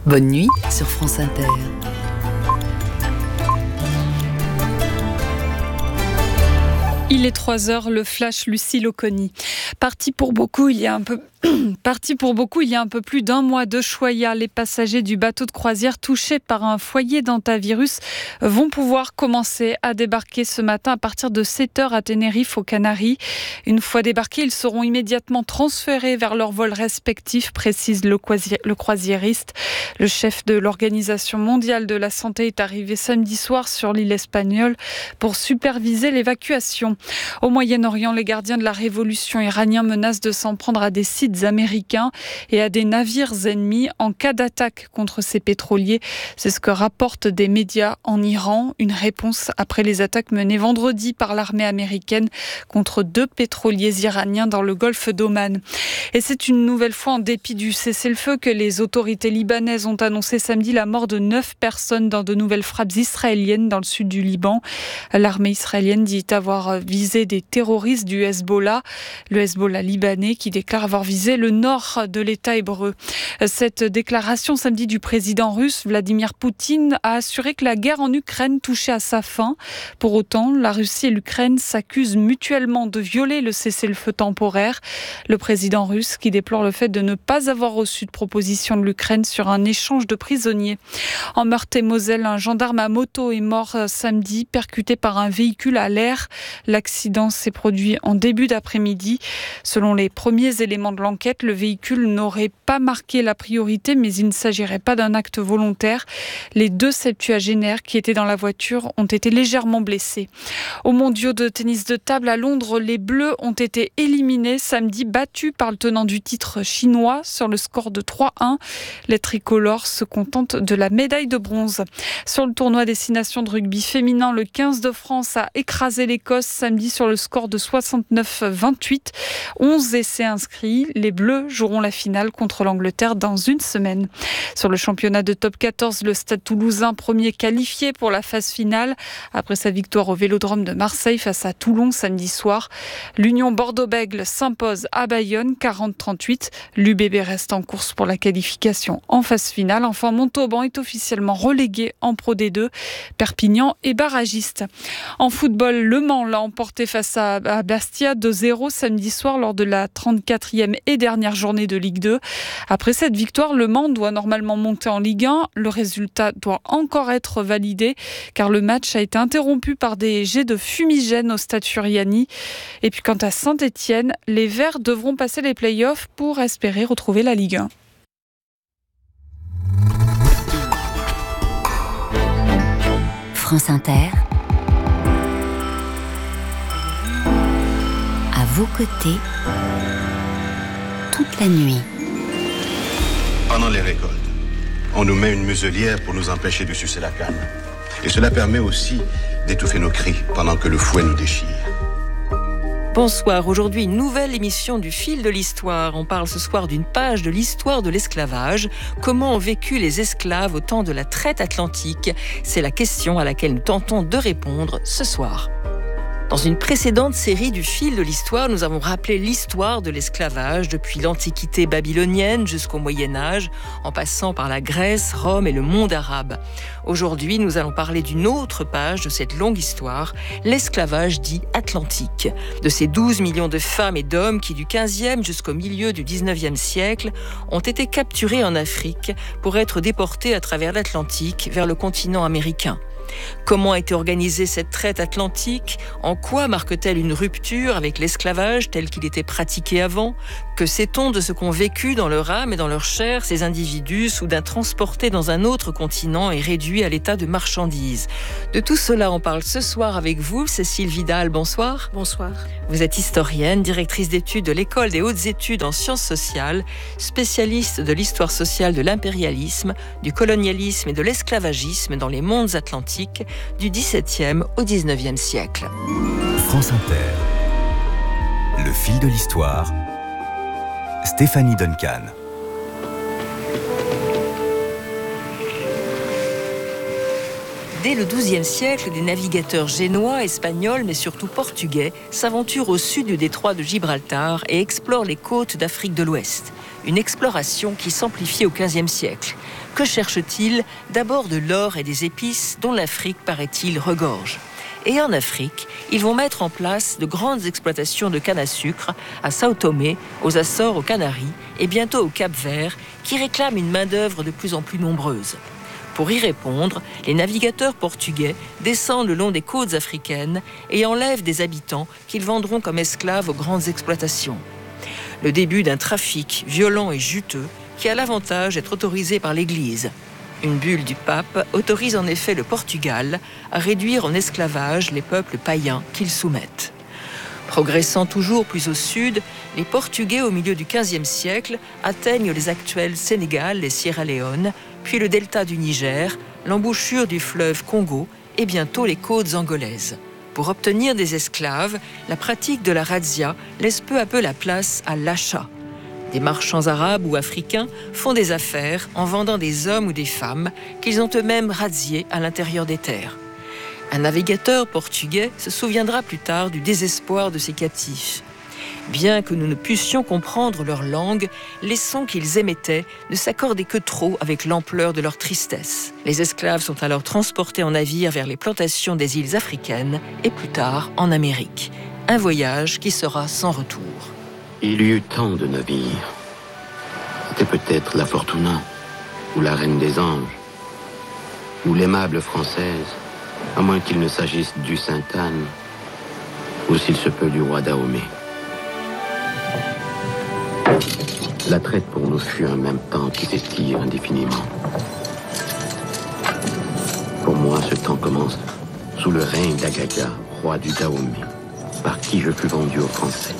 Bonne nuit sur France Inter. Il est 3h, le flash Lucille Oconi. Parti pour beaucoup, il y a un peu plus d'un mois de Choya, les passagers du bateau de croisière touchés par un foyer d'hantavirus vont pouvoir commencer à débarquer ce matin à partir de 7h à Tenerife, aux Canaries. Une fois débarqués, ils seront immédiatement transférés vers leurs vols respectifs, précise le croisiériste. Le chef de l'Organisation mondiale de la santé est arrivé samedi soir sur l'île espagnole pour superviser l'évacuation. Au Moyen-Orient, les gardiens de la révolution iranienne menacent de s'en prendre à des sites américains et à des navires ennemis en cas d'attaque contre ces pétroliers. C'est ce que rapportent des médias en Iran. Une réponse après les attaques menées vendredi par l'armée américaine contre 2 pétroliers iraniens dans le golfe d'Oman. Et c'est une nouvelle fois en dépit du cessez-le-feu que les autorités libanaises ont annoncé samedi la mort de 9 personnes dans de nouvelles frappes israéliennes dans le sud du Liban. L'armée israélienne dit avoir visé des terroristes du Hezbollah, le Hezbollah libanais qui déclare avoir visé le nord de l'État hébreu. Cette déclaration samedi du président russe Vladimir Poutine a assuré que la guerre en Ukraine touchait à sa fin. Pour autant, la Russie et l'Ukraine s'accusent mutuellement de violer le cessez-le-feu temporaire. Le président russe qui déplore le fait de ne pas avoir reçu de proposition de l'Ukraine sur un échange de prisonniers. En Meurthe-et-Moselle, un gendarme à moto est mort samedi, percuté par un véhicule à l'air. L'accident s'est produit en début d'après-midi. Selon les premiers éléments de l'enquête, le véhicule n'aurait pas marqué la priorité, mais il ne s'agirait pas d'un acte volontaire. Les 2 septuagénaires qui étaient dans la voiture ont été légèrement blessés. Aux mondiaux de tennis de table à Londres, les Bleus ont été éliminés samedi, battus par le tenant du titre chinois sur le score de 3-1. Les tricolores se contentent de la médaille de bronze. Sur le tournoi Destination de rugby féminin, le 15 de France a écrasé l'Écosse samedi sur le score de 69-28. 11 essais inscrits. Les Bleus joueront la finale contre l'Angleterre dans une semaine. Sur le championnat de top 14, le Stade Toulousain, premier qualifié pour la phase finale, après sa victoire au Vélodrome de Marseille face à Toulon samedi soir. L'Union Bordeaux-Bègles s'impose à Bayonne, 40-38. L'UBB reste en course pour la qualification en phase finale. Enfin, Montauban est officiellement relégué en Pro D2. Perpignan est barragiste. En football, Le Mans l'a emporté face à Bastia 2-0 samedi soir lors de la 34e et dernière journée de Ligue 2. Après cette victoire, Le Mans doit normalement monter en Ligue 1. Le résultat doit encore être validé car le match a été interrompu par des jets de fumigène au stade Furiani. Et puis quant à Saint-Etienne, les Verts devront passer les play-offs pour espérer retrouver la Ligue 1. France Inter. À vos côtés, toute la nuit. Pendant les récoltes, on nous met une muselière pour nous empêcher de sucer la canne. Et cela permet aussi d'étouffer nos cris pendant que le fouet nous déchire. Bonsoir, aujourd'hui une nouvelle émission du fil de l'histoire. On parle ce soir d'une page de l'histoire de l'esclavage. Comment ont vécu les esclaves au temps de la traite atlantique ? C'est la question à laquelle nous tentons de répondre ce soir. Dans une précédente série du fil de l'histoire, nous avons rappelé l'histoire de l'esclavage depuis l'Antiquité babylonienne jusqu'au Moyen-Âge, en passant par la Grèce, Rome et le monde arabe. Aujourd'hui, nous allons parler d'une autre page de cette longue histoire, l'esclavage dit atlantique. De ces 12 millions de femmes et d'hommes qui, du 15e jusqu'au milieu du 19e siècle, ont été capturés en Afrique pour être déportés à travers l'Atlantique vers le continent américain. Comment a été organisée cette traite atlantique ? En quoi marque-t-elle une rupture avec l'esclavage tel qu'il était pratiqué avant ? Que sait-on de ce qu'ont vécu dans leur âme et dans leur chair ces individus soudain transportés dans un autre continent et réduits à l'état de marchandises ? De tout cela, on parle ce soir avec vous, Cécile Vidal, bonsoir. Bonsoir. Vous êtes historienne, directrice d'études de l'École des hautes études en sciences sociales, spécialiste de l'histoire sociale de l'impérialisme, du colonialisme et de l'esclavagisme dans les mondes atlantiques du XVIIe au XIXe siècle. France Inter. Le fil de l'histoire. Stéphanie Duncan. Dès le XIIe siècle, des navigateurs génois, espagnols, mais surtout portugais, s'aventurent au sud du détroit de Gibraltar et explorent les côtes d'Afrique de l'Ouest. une exploration qui s'amplifie au XVe siècle. Que cherchent-ils ? D'abord de l'or et des épices dont l'Afrique, paraît-il, regorge. Et en Afrique, ils vont mettre en place de grandes exploitations de canne à sucre à Sao Tomé, aux Açores, aux Canaries et bientôt au Cap-Vert, qui réclament une main-d'œuvre de plus en plus nombreuse. Pour y répondre, les navigateurs portugais descendent le long des côtes africaines et enlèvent des habitants qu'ils vendront comme esclaves aux grandes exploitations. Le début d'un trafic violent et juteux qui a l'avantage d'être autorisé par l'Église. Une bulle du pape autorise en effet le Portugal à réduire en esclavage les peuples païens qu'ils soumettent. Progressant toujours plus au sud, les Portugais au milieu du XVe siècle atteignent les actuels Sénégal et Sierra Leone, puis le delta du Niger, l'embouchure du fleuve Congo et bientôt les côtes angolaises. Pour obtenir des esclaves, la pratique de la razzia laisse peu à peu la place à l'achat. Des marchands arabes ou africains font des affaires en vendant des hommes ou des femmes qu'ils ont eux-mêmes razziés à l'intérieur des terres. Un navigateur portugais se souviendra plus tard du désespoir de ces captifs. Bien que nous ne puissions comprendre leur langue, les sons qu'ils émettaient ne s'accordaient que trop avec l'ampleur de leur tristesse. Les esclaves sont alors transportés en navire vers les plantations des îles africaines et plus tard en Amérique. Un voyage qui sera sans retour. Il y eut tant de navires. C'était peut-être la Fortuna, ou la Reine des Anges, ou l'aimable Française, à moins qu'il ne s'agisse du Sainte-Anne, ou s'il se peut du roi Dahomey. La traite pour nous fut un même temps qui s'étire indéfiniment. Pour moi, ce temps commence sous le règne d'Agaga, roi du Dahomey, par qui je fus vendu aux Français.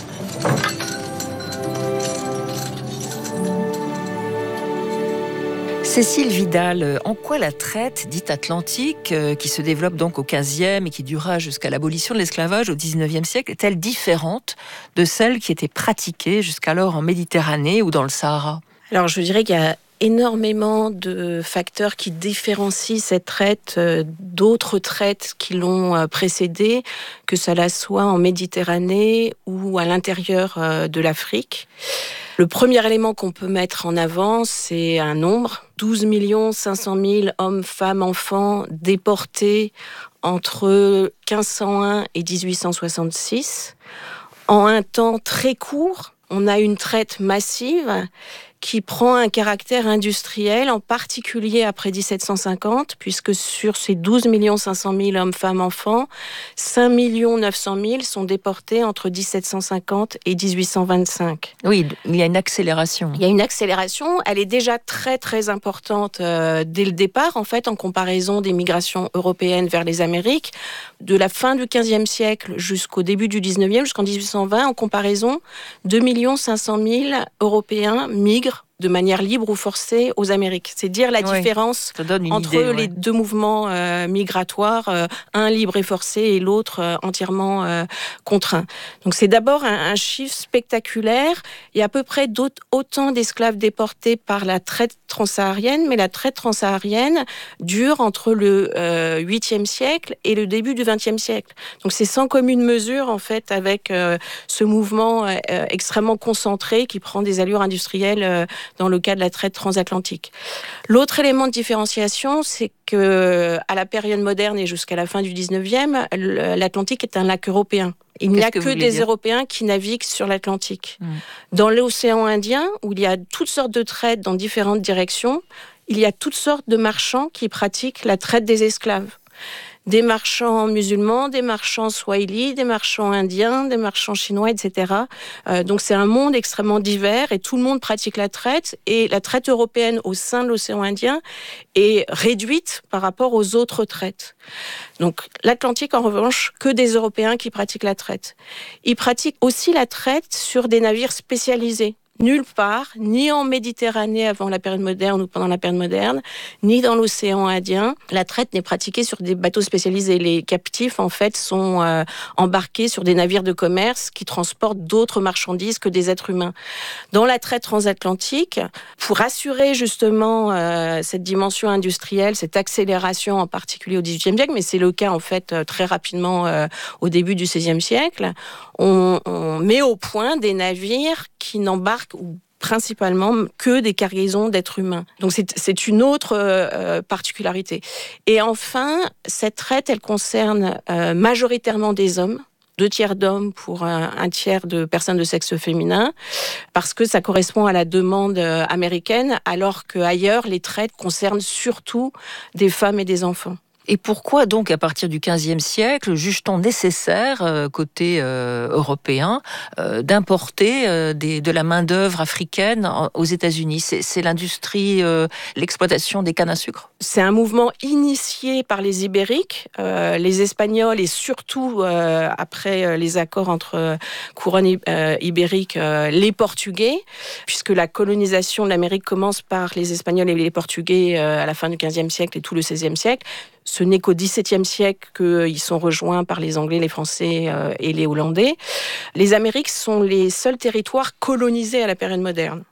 Cécile Vidal, en quoi la traite dite atlantique, qui se développe donc au XVe et qui durera jusqu'à l'abolition de l'esclavage au XIXe siècle, est-elle différente de celle qui était pratiquée jusqu'alors en Méditerranée ou dans le Sahara ? Alors je dirais qu'il y a énormément de facteurs qui différencient cette traite d'autres traites qui l'ont précédée, que cela soit en Méditerranée ou à l'intérieur de l'Afrique. Le premier élément qu'on peut mettre en avant, c'est un nombre. 12 500 000 hommes, femmes, enfants déportés entre 1501 et 1866. En un temps très court, on a une traite massive qui prend un caractère industriel, en particulier après 1750, puisque sur ces 12 500 000 hommes, femmes, enfants, 5 900 000 sont déportés entre 1750 et 1825. Oui, il y a une accélération. Il y a une accélération, elle est déjà très très importante dès le départ, en fait, en comparaison des migrations européennes vers les Amériques. De la fin du XVe siècle jusqu'au début du XIXe, jusqu'en 1820, en comparaison, 2 500 000 Européens migrent de manière libre ou forcée aux Amériques. C'est dire la différence entre les deux mouvements migratoires, un libre et forcé et l'autre entièrement contraint. Donc c'est d'abord un chiffre spectaculaire. Il y a à peu près autant d'esclaves déportés par la traite transsaharienne, mais la traite transsaharienne dure entre le 8e siècle et le début du 20e siècle. Donc c'est sans commune mesure en fait avec ce mouvement extrêmement concentré qui prend des allures industrielles dans le cas de la traite transatlantique. L'autre élément de différenciation, c'est que à la période moderne et jusqu'à la fin du 19e, l'Atlantique est un lac européen. Il n'y a que des Européens qui naviguent sur l'Atlantique. Dans l'océan Indien, où il y a toutes sortes de traites dans différentes directions, il y a toutes sortes de marchands qui pratiquent la traite des esclaves. Des marchands musulmans, des marchands swahili, des marchands indiens, des marchands chinois, etc. Donc c'est un monde extrêmement divers et tout le monde pratique la traite. Et la traite européenne au sein de l'océan Indien est réduite par rapport aux autres traites. Donc l'Atlantique, en revanche, que des Européens qui pratiquent la traite. Ils pratiquent aussi la traite sur des navires spécialisés. Nulle part, ni en Méditerranée avant la période moderne ou pendant la période moderne, ni dans l'océan Indien, la traite n'est pratiquée sur des bateaux spécialisés. Les captifs, en fait, sont embarqués sur des navires de commerce qui transportent d'autres marchandises que des êtres humains. Dans la traite transatlantique, pour assurer justement cette dimension industrielle, cette accélération en particulier au XVIIIe siècle, mais c'est le cas en fait très rapidement au début du XVIe siècle, on met au point des navires qui n'embarquent ou principalement que des cargaisons d'êtres humains. Donc c'est une autre particularité. Et enfin, cette traite, elle concerne majoritairement des hommes. 2 tiers d'hommes pour un tiers de personnes de sexe féminin, parce que ça correspond à la demande américaine, alors qu'ailleurs, les traites concernent surtout des femmes et des enfants. Et pourquoi donc, à partir du XVe siècle, juge-t-on nécessaire, côté européen, d'importer de la main-d'œuvre africaine aux États-Unis ? C'est l'industrie, l'exploitation des cannes à sucre ? C'est un mouvement initié par les Ibériques, les Espagnols et surtout, après les accords entre couronne ibérique, les Portugais, puisque la colonisation de l'Amérique commence par les Espagnols et les Portugais à la fin du XVe siècle et tout le XVIe siècle. Ce n'est qu'au XVIIe siècle qu'ils sont rejoints par les Anglais, les Français et les Hollandais. Les Amériques sont les seuls territoires colonisés à la période moderne.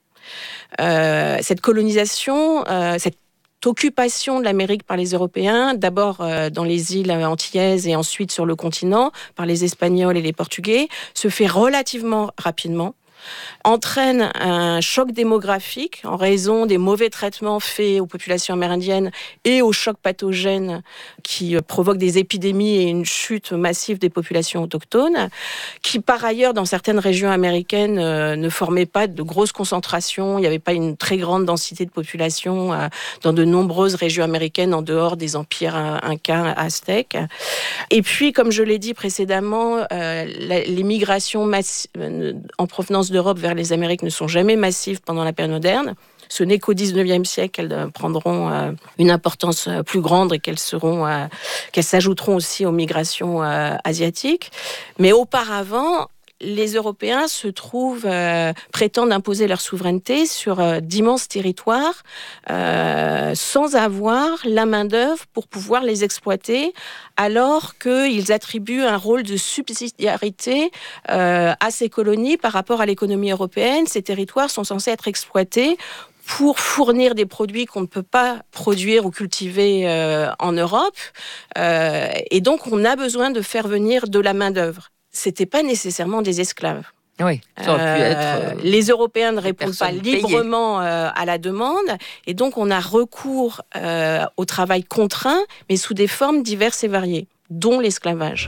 Cette colonisation, cette occupation de l'Amérique par les Européens, d'abord dans les îles antillaises et ensuite sur le continent, par les Espagnols et les Portugais, se fait relativement rapidement, entraîne un choc démographique en raison des mauvais traitements faits aux populations amérindiennes et aux chocs pathogènes qui provoquent des épidémies et une chute massive des populations autochtones, qui par ailleurs dans certaines régions américaines ne formaient pas de grosses concentrations, il n'y avait pas une très grande densité de population dans de nombreuses régions américaines en dehors des empires inca, aztèques. Et puis, comme je l'ai dit précédemment, les migrations en provenance d'Europe vers les Amériques ne sont jamais massives pendant la période moderne. Ce n'est qu'au XIXe siècle qu'elles prendront une importance plus grande et qu'elles s'ajouteront aussi aux migrations asiatiques. Mais auparavant, les Européens prétendent imposer leur souveraineté sur d'immenses territoires sans avoir la main-d'œuvre pour pouvoir les exploiter, alors qu'ils attribuent un rôle de subsidiarité à ces colonies par rapport à l'économie européenne. Ces territoires sont censés être exploités pour fournir des produits qu'on ne peut pas produire ou cultiver en Europe. Et donc, on a besoin de faire venir de la main-d'œuvre. C'était pas nécessairement des esclaves. Oui, ça aurait pu être. Les Européens ne répondent pas librement à la demande, et donc on a recours au travail contraint, mais sous des formes diverses et variées, dont l'esclavage.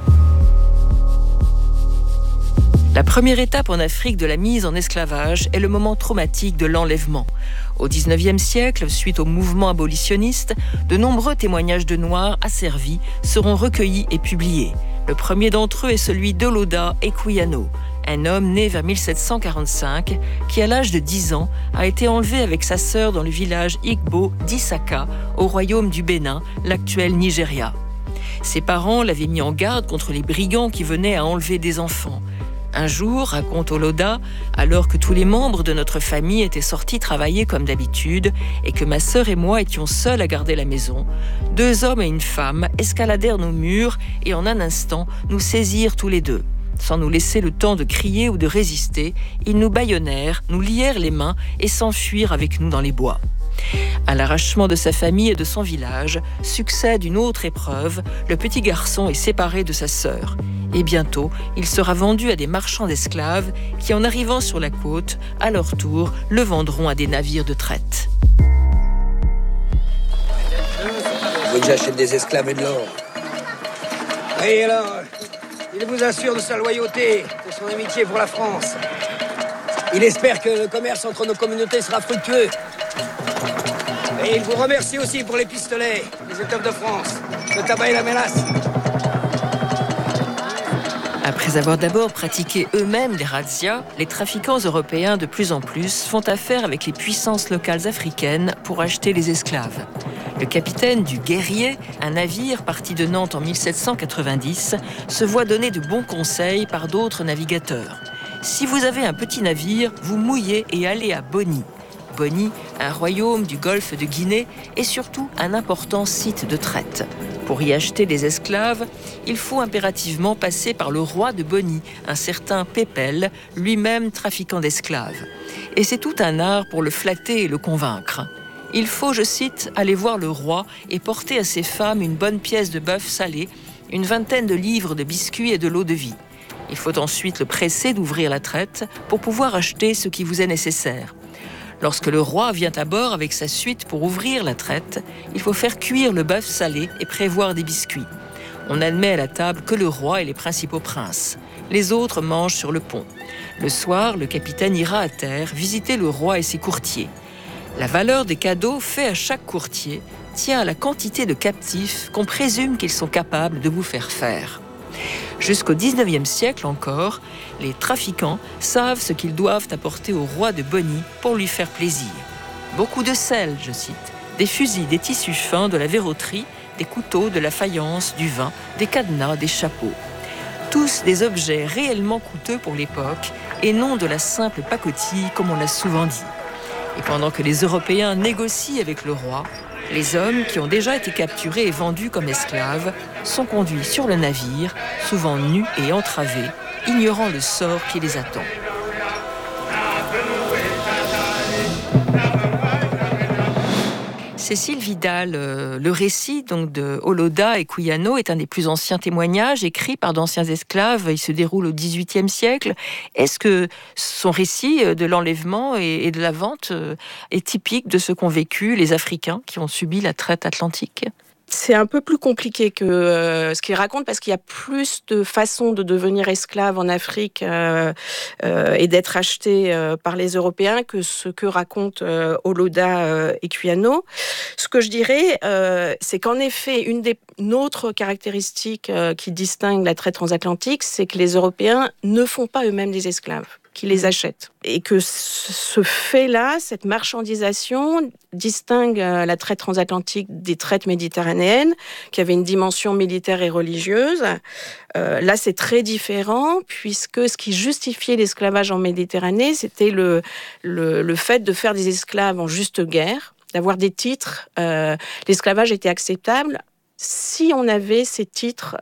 La première étape en Afrique de la mise en esclavage est le moment traumatique de l'enlèvement. Au XIXe siècle, suite au mouvement abolitionniste, de nombreux témoignages de Noirs asservis seront recueillis et publiés. Le premier d'entre eux est celui d'Oloda Equiano, un homme né vers 1745 qui, à l'âge de 10 ans, a été enlevé avec sa sœur dans le village Igbo d'Isaka, au royaume du Bénin, l'actuel Nigeria. Ses parents l'avaient mis en garde contre les brigands qui venaient à enlever des enfants. Un jour, raconte Oloda, alors que tous les membres de notre famille étaient sortis travailler comme d'habitude et que ma sœur et moi étions seuls à garder la maison, 2 hommes et une femme escaladèrent nos murs et en un instant, nous saisirent tous les deux. Sans nous laisser le temps de crier ou de résister, ils nous bâillonnèrent, nous lièrent les mains et s'enfuirent avec nous dans les bois. À l'arrachement de sa famille et de son village, succède une autre épreuve, le petit garçon est séparé de sa sœur. Et bientôt, il sera vendu à des marchands d'esclaves qui, en arrivant sur la côte, à leur tour, le vendront à des navires de traite. Vous voulez que j'achète des esclaves et de l'or? Oui, alors, il vous assure de sa loyauté, de son amitié pour la France. Il espère que le commerce entre nos communautés sera fructueux. Et il vous remercie aussi pour les pistolets, les étoffes de France, le tabac et la mélasse. Après avoir d'abord pratiqué eux-mêmes des razzias, les trafiquants européens de plus en plus font affaire avec les puissances locales africaines pour acheter les esclaves. Le capitaine du Guerrier, un navire parti de Nantes en 1790, se voit donner de bons conseils par d'autres navigateurs. Si vous avez un petit navire, vous mouillez et allez à Bonny. Bonny, un royaume du golfe de Guinée, est surtout un important site de traite. Pour y acheter des esclaves, il faut impérativement passer par le roi de Bonny, un certain Pépel, lui-même trafiquant d'esclaves. Et c'est tout un art pour le flatter et le convaincre. Il faut, je cite, aller voir le roi et porter à ses femmes une bonne pièce de bœuf salé, une 20aine de livres de biscuits et de l'eau-de-vie. Il faut ensuite le presser d'ouvrir la traite pour pouvoir acheter ce qui vous est nécessaire. Lorsque le roi vient à bord avec sa suite pour ouvrir la traite, il faut faire cuire le bœuf salé et prévoir des biscuits. On n'admet à la table que le roi et les principaux princes. Les autres mangent sur le pont. Le soir, le capitaine ira à terre visiter le roi et ses courtiers. La valeur des cadeaux faits à chaque courtier tient à la quantité de captifs qu'on présume qu'ils sont capables de vous faire faire. Jusqu'au XIXe siècle encore, les trafiquants savent ce qu'ils doivent apporter au roi de Bonny pour lui faire plaisir. Beaucoup de sel, je cite, des fusils, des tissus fins, de la verroterie, des couteaux, de la faïence, du vin, des cadenas, des chapeaux. Tous des objets réellement coûteux pour l'époque et non de la simple pacotille comme on l'a souvent dit. Et pendant que les Européens négocient avec le roi, les hommes qui ont déjà été capturés et vendus comme esclaves sont conduits sur le navire, souvent nus et entravés, ignorant le sort qui les attend. Cécile Vidal, le récit donc de Oloda et Cuyano est un des plus anciens témoignages écrits par d'anciens esclaves. Il se déroule au XVIIIe siècle. Est-ce que son récit de l'enlèvement et de la vente est typique de ce qu'ont vécu les Africains qui ont subi la traite atlantique ? C'est un peu plus compliqué que ce qu'il raconte parce qu'il y a plus de façons de devenir esclave en Afrique et d'être acheté par les Européens que ce que racontent Oloda et Cuyano. Ce que je dirais, c'est qu'en effet, une autre caractéristique qui distingue la traite transatlantique, c'est que les Européens ne font pas eux-mêmes des esclaves, qui les achètent. Et que ce fait-là, cette marchandisation, distingue la traite transatlantique des traites méditerranéennes, qui avaient une dimension militaire et religieuse. Là, c'est très différent, puisque ce qui justifiait l'esclavage en Méditerranée, c'était le fait de faire des esclaves en juste guerre, d'avoir des titres. L'esclavage était acceptable si on avait ces titres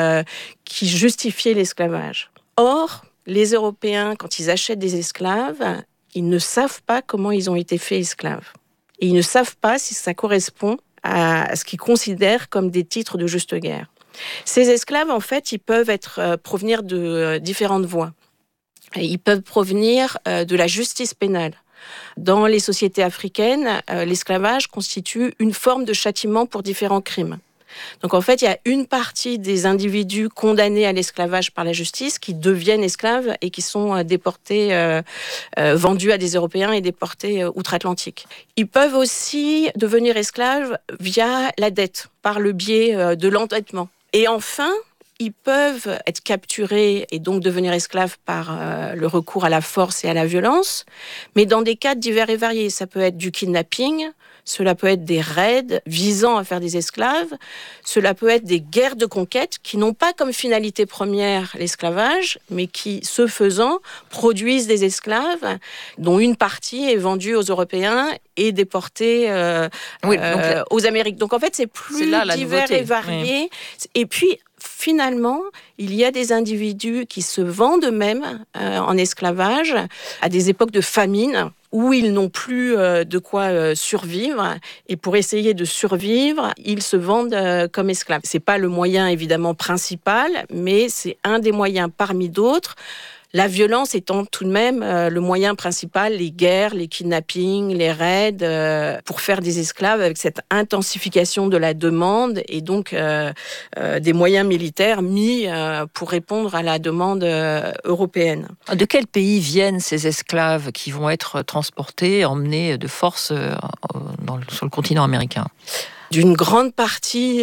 qui justifiaient l'esclavage. Or, les Européens, quand ils achètent des esclaves, ils ne savent pas comment ils ont été faits esclaves. Et ils ne savent pas si ça correspond à ce qu'ils considèrent comme des titres de juste guerre. Ces esclaves, en fait, ils peuvent provenir de différentes voies. Ils peuvent provenir de la justice pénale. Dans les sociétés africaines, l'esclavage constitue une forme de châtiment pour différents crimes. Donc en fait, il y a une partie des individus condamnés à l'esclavage par la justice qui deviennent esclaves et qui sont déportés, vendus à des Européens et déportés outre-Atlantique. Ils peuvent aussi devenir esclaves via la dette, par le biais de l'endettement. Et enfin, ils peuvent être capturés et donc devenir esclaves par le recours à la force et à la violence, mais dans des cas divers et variés. Ça peut être du kidnapping, cela peut être des raids visant à faire des esclaves, cela peut être des guerres de conquête qui n'ont pas comme finalité première l'esclavage, mais qui, ce faisant, produisent des esclaves dont une partie est vendue aux Européens et déportée aux Amériques. Donc en fait, c'est plus divers et varié. Oui. Et puis, finalement, il y a des individus qui se vendent eux-mêmes en esclavage à des époques de famine où ils n'ont plus de quoi survivre. Et pour essayer de survivre, ils se vendent comme esclaves. C'est pas le moyen, évidemment, principal, mais c'est un des moyens parmi d'autres. La violence étant tout de même le moyen principal, les guerres, les kidnappings, les raids, pour faire des esclaves avec cette intensification de la demande et donc des moyens militaires mis pour répondre à la demande européenne. De quel pays viennent ces esclaves qui vont être transportés, emmenés de force sur le continent américain ? D'une grande partie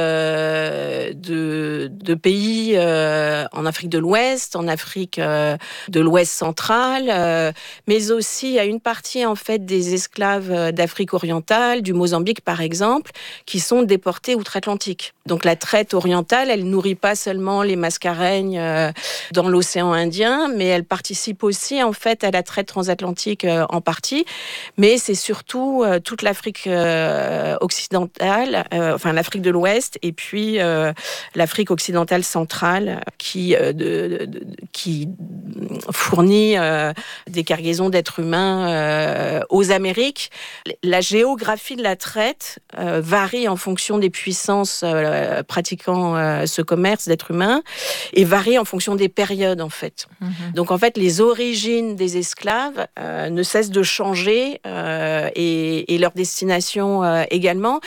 de pays en Afrique de l'Ouest, en Afrique de l'Ouest centrale, mais aussi à une partie en fait des esclaves d'Afrique orientale, du Mozambique par exemple, qui sont déportés outre-Atlantique. Donc la traite orientale, elle nourrit pas seulement les Mascareignes dans l'océan Indien, mais elle participe aussi en fait à la traite transatlantique en partie. Mais c'est surtout toute l'Afrique occidentale l'Afrique de l'Ouest, et puis l'Afrique occidentale centrale, qui fournit des cargaisons d'êtres humains aux Amériques. La géographie de la traite varie en fonction des puissances pratiquant ce commerce d'êtres humains, et varie en fonction des périodes, en fait. Donc, en fait, les origines des esclaves ne cessent de changer, et leur destination également.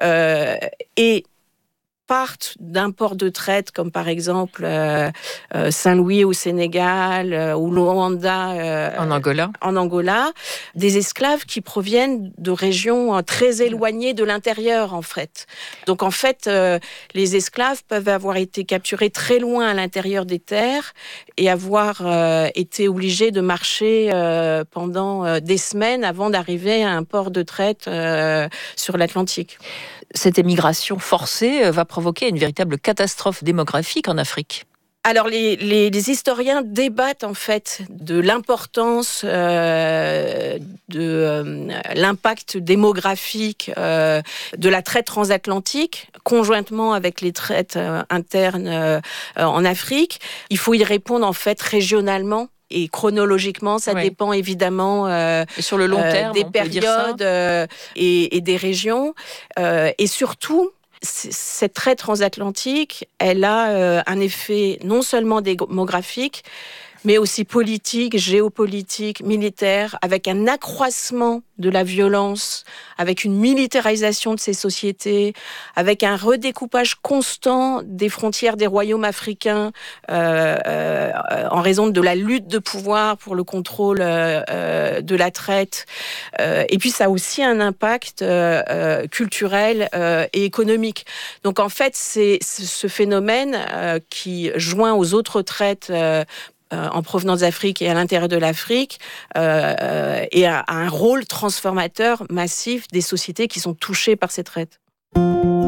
Et partent d'un port de traite comme par exemple Saint-Louis au Sénégal ou Luanda en Angola, des esclaves qui proviennent de régions très éloignées de l'intérieur, en fait. Donc en fait, les esclaves peuvent avoir été capturés très loin à l'intérieur des terres et avoir été obligés de marcher pendant des semaines avant d'arriver à un port de traite sur l'Atlantique. Cette émigration forcée va provoquer une véritable catastrophe démographique en Afrique. Alors, les historiens débattent en fait de l'importance de l'impact démographique de la traite transatlantique, conjointement avec les traites internes en Afrique. Il faut y répondre en fait régionalement. Et chronologiquement, ça dépend évidemment et sur le long terme, des périodes et des régions. Et surtout, cette traite transatlantique, elle a un effet non seulement démographique, mais aussi politique, géopolitique, militaire, avec un accroissement de la violence, avec une militarisation de ces sociétés, avec un redécoupage constant des frontières des royaumes africains en raison de la lutte de pouvoir pour le contrôle de la traite. Et puis ça a aussi un impact culturel et économique. Donc en fait, c'est ce phénomène qui, joint aux autres traites en provenance d'Afrique et à l'intérieur de l'Afrique, et a un rôle transformateur massif des sociétés qui sont touchées par ces traites.